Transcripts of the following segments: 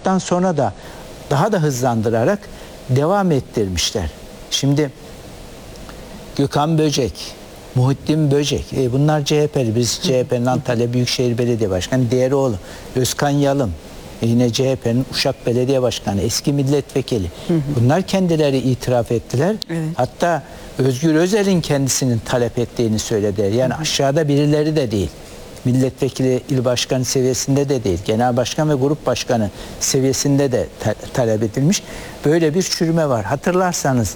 olduktan sonra da daha da hızlandırarak devam ettirmişler. Şimdi Gökhan Böcek, Muhittin Böcek, bunlar CHP'li. Biz CHP'nin Antalya Büyükşehir Belediye Başkanı Değeroğlu, Özkan Yalım, yine CHP'nin Uşak Belediye Başkanı, eski milletvekili. Bunlar kendileri itiraf ettiler. Evet. Hatta Özgür Özel'in kendisinin talep ettiğini söyledi. Yani aşağıda birileri de değil. Milletvekili, il başkanı seviyesinde de değil. Genel başkan ve grup başkanı seviyesinde de talep edilmiş. Böyle bir çürüme var. Hatırlarsanız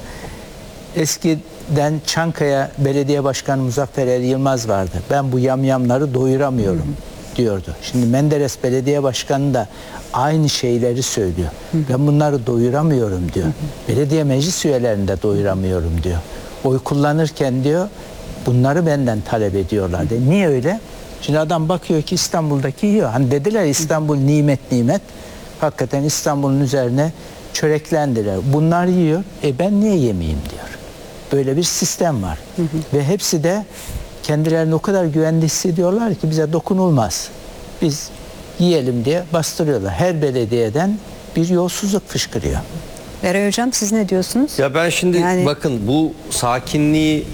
eskiden Çankaya Belediye Başkanı Muzaffer Er Yılmaz vardı. Ben bu yamyamları doyuramıyorum diyordu. Şimdi Menderes Belediye Başkanı da aynı şeyleri söylüyor. Ben bunları doyuramıyorum diyor. Belediye meclis üyelerini de doyuramıyorum diyor. Oy kullanırken diyor bunları benden talep ediyorlar diyor. Niye öyle? Şimdi adam bakıyor ki İstanbul'daki yiyor. Hani dediler İstanbul nimet nimet. Hakikaten İstanbul'un üzerine çöreklendiler. Bunlar yiyor. Ben niye yemeyeyim diyor. Böyle bir sistem var. Ve hepsi de kendilerini o kadar güvende hissediyorlar ki bize dokunulmaz. Biz yiyelim diye bastırıyorlar. Her belediyeden bir yolsuzluk fışkırıyor. Eray Hocam siz ne diyorsunuz? Ya ben şimdi bakın bu sakinliği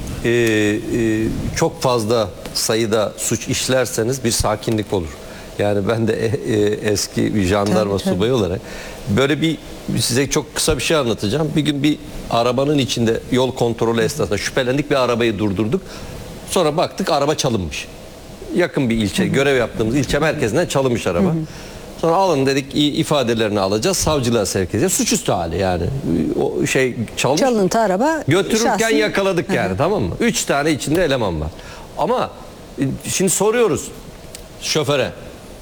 çok fazla sayıda suç işlerseniz bir sakinlik olur. Yani ben de eski bir jandarma subayı olarak böyle size çok kısa bir şey anlatacağım. Bir gün bir arabanın içinde yol kontrolü esnasında şüphelendik, bir arabayı durdurduk. Sonra baktık araba çalınmış. Yakın bir ilçe, görev yaptığımız ilçe merkezinden çalınmış araba. Sonra alın dedik, ifadelerini alacağız, savcılığa sevk edeceğiz. Suçüstü hali yani. O şey çalmış. Çalıntı araba. Götürürken şahsi yakaladık yani, tamam mı? 3 tane içinde eleman var. Ama şimdi soruyoruz şoföre.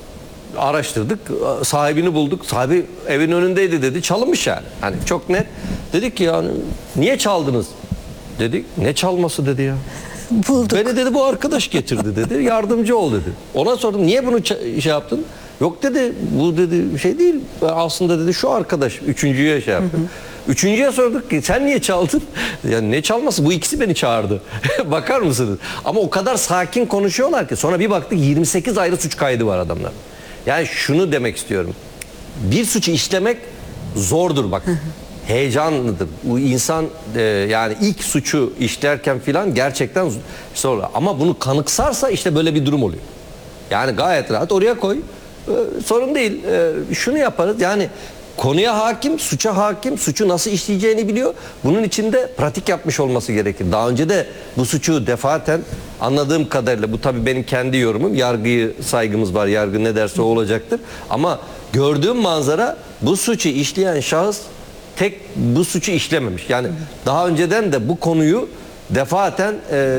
Araştırdık, sahibini bulduk. Sahibi evin önündeydi dedi. Çalınmış yani. Hani çok net. Dedik ki yani niye çaldınız? Dedik. Ne çalması dedi ya. Bulduk. Beni dedi bu arkadaş getirdi dedi. Yardımcı ol dedi. Ona sordum niye bunu şey yaptın? Yok dedi, bu dedi şey değil. Aslında dedi şu arkadaş. Üçüncüye şey yaptı. Üçüncüye sorduk ki sen niye çaldın? Yani ne çalması? Bu ikisi beni çağırdı. Bakar mısınız? Ama o kadar sakin konuşuyorlar ki sonra bir baktık 28 ayrı suç kaydı var adamlar. Yani şunu demek istiyorum. Bir suçu işlemek zordur bak. Heyecanlıdır. Bu insan yani ilk suçu işlerken filan gerçekten zor. Ama bunu kanıksarsa işte böyle bir durum oluyor. Yani gayet rahat oraya koy. Sorun değil. Şunu yaparız. Yani konuya hakim, suça hakim, suçu nasıl işleyeceğini biliyor. Bunun için de pratik yapmış olması gerekir. Daha önce de bu suçu defaten anladığım kadarıyla, bu tabii benim kendi yorumum. Yargıya saygımız var. Yargı ne derse o olacaktır. Ama gördüğüm manzara bu suçu işleyen şahıs tek bu suçu işlememiş. Yani daha önceden de bu konuyu defaten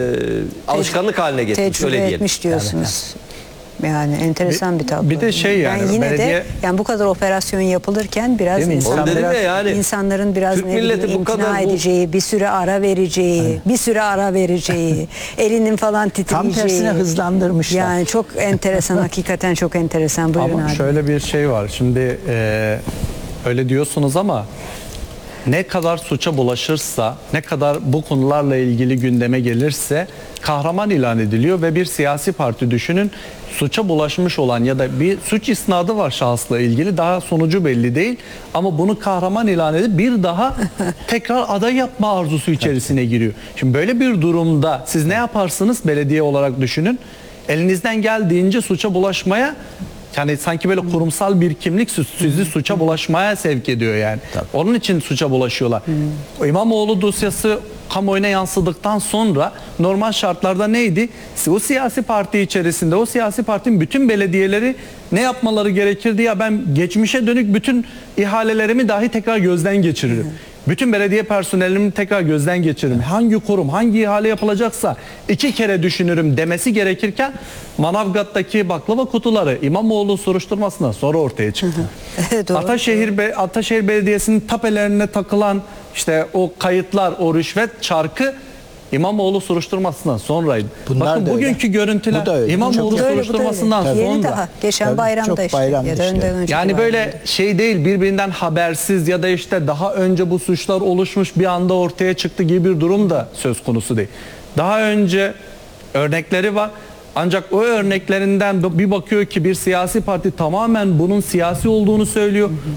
alışkanlık haline getirmiş. Tecrübe öyle etmiş diyorsunuz. Yani enteresan bir tablo. Bir de şey yani yine belediye... de yani bu kadar operasyon yapılırken biraz insanların biraz Türk milleti bu kadar edeceği, bir süre ara vereceği, bir süre ara vereceği, elinin falan titreyeceği. Tam tersine hızlandırmışlar. Yani çok enteresan, hakikaten çok enteresan. Buyurun ama abi. şöyle bir şey var. Şimdi öyle diyorsunuz ama ne kadar suça bulaşırsa, ne kadar bu konularla ilgili gündeme gelirse kahraman ilan ediliyor ve bir siyasi parti düşünün, suça bulaşmış olan ya da bir suç isnadı var şahısla ilgili, daha sonucu belli değil ama bunu kahraman ilan edip bir daha tekrar aday yapma arzusu içerisine giriyor. Şimdi böyle bir durumda siz ne yaparsınız belediye olarak düşünün, elinizden geldiğince suça bulaşmaya, yani sanki böyle kurumsal bir kimlik sizi suça bulaşmaya sevk ediyor yani. Tabii. Onun için suça bulaşıyorlar. İmamoğlu dosyası kamuoyuna yansıdıktan sonra normal şartlarda neydi? O siyasi parti içerisinde, o siyasi partinin bütün belediyeleri ne yapmaları gerekirdi? Ya ben geçmişe dönük bütün ihalelerimi dahi tekrar gözden geçiririm. Bütün belediye personelimi tekrar gözden geçiririm. Hangi kurum, hangi ihale yapılacaksa 2 kere düşünürüm demesi gerekirken Manavgat'taki baklava kutuları İmamoğlu soruşturmasından sonra ortaya çıktı. Ataşehir Belediyesi'nin tapelerine takılan işte o kayıtlar, o rüşvet çarkı İmamoğlu soruşturmasından sonraydı. Bunlar bakın bugünkü görüntüler İmamoğlu soruşturmasından sonra. Yeni daha. Geçen bayramda işte. Yani böyle şey değil, birbirinden habersiz ya da işte daha önce bu suçlar oluşmuş bir anda ortaya çıktı gibi bir durum da söz konusu değil. Daha önce örnekleri var. Ancak o örneklerinden bir bakıyor ki bir siyasi parti tamamen bunun siyasi olduğunu söylüyor.